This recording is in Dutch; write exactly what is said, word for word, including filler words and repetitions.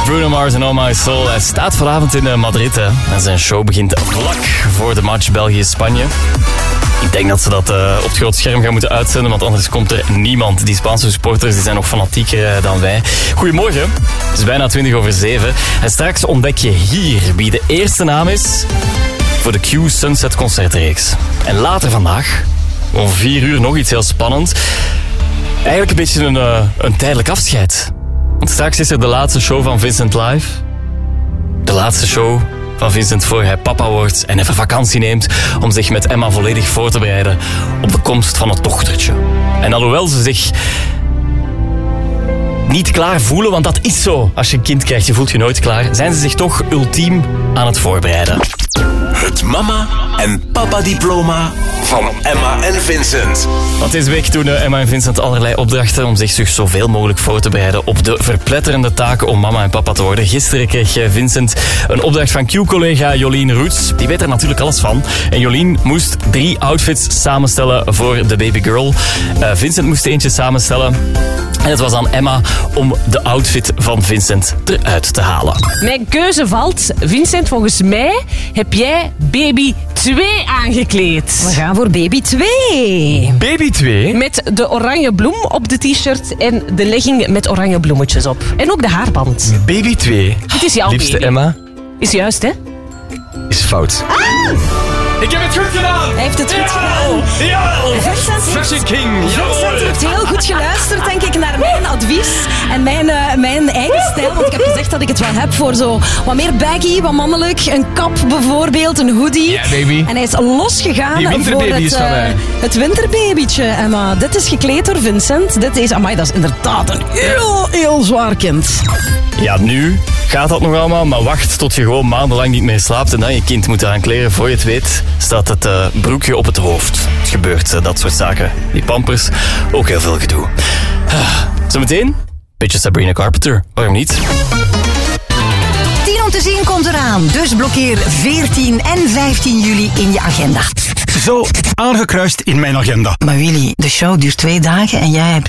Bruno Mars en Oh My Soul. Hij staat vanavond in Madrid. Hè. En zijn show begint vlak voor de match België-Spanje. Ik denk dat ze dat uh, op het grote scherm gaan moeten uitzenden, want anders komt er niemand. Die Spaanse supporters die zijn nog fanatieker uh, dan wij. Goedemorgen, het is bijna twintig over zeven. En straks ontdek je hier wie de eerste naam is voor de Q Sunset concertreeks. En later vandaag, om vier uur, nog iets heel spannend. Eigenlijk een beetje een, uh, een tijdelijk afscheid. Want straks is er de laatste show van Vincent live. De laatste show van Vincent voor hij papa wordt en even vakantie neemt om zich met Emma volledig voor te bereiden op de komst van het dochtertje. En alhoewel ze zich niet klaar voelen, want dat is zo. Als je een kind krijgt, je voelt je nooit klaar, zijn ze zich toch ultiem aan het voorbereiden. Het mama- en papa-diploma van Emma en Vincent. Want deze week doen Emma en Vincent allerlei opdrachten om zich zoveel mogelijk voor te bereiden op de verpletterende taken om mama en papa te worden. Gisteren kreeg Vincent een opdracht van Q-collega Jolien Roets. Die weet er natuurlijk alles van. En Jolien moest drie outfits samenstellen voor de babygirl. Uh, Vincent moest eentje samenstellen. En het was aan Emma om de outfit van Vincent eruit te halen. Mijn keuze valt. Vincent, volgens mij heb jij baby twee aangekleed. We gaan voor baby twee. Baby twee? Met de oranje bloem op de t-shirt en de legging met oranje bloemetjes op. En ook de haarband. Baby twee. Het is jouw Liefste baby. Emma. Is juist, hè? Is fout. Ah! Ik heb het goed gedaan! Hij heeft het goed gedaan. Jawel! Vincent Fashion King! Vincent heeft heel goed geluisterd, denk ik, naar mijn advies en mijn, uh, mijn eigen stijl. Want ik heb gezegd dat ik het wel heb voor zo wat meer baggy, wat mannelijk. Een kap bijvoorbeeld, een hoodie. Ja, baby. En hij is losgegaan Die voor winterbaby het, is van uh, mij. het winterbabytje, Emma. Dit is gekleed door Vincent. Dit is, amai, dat is inderdaad een heel, heel zwaar kind. Ja, nu gaat dat nog allemaal, maar wacht tot je gewoon maandenlang niet meer slaapt en dan je kind moet aankleden. Voor je het weet staat het uh, broekje op het hoofd. Het gebeurt, uh, dat soort zaken. Die pampers, ook heel veel gedoe. Ah, zometeen, beetje Sabrina Carpenter, waarom niet? tien om te zien komt eraan, dus blokkeer veertien en vijftien juli in je agenda. Zo, aangekruist in mijn agenda. Maar Willy, de show duurt twee dagen en jij hebt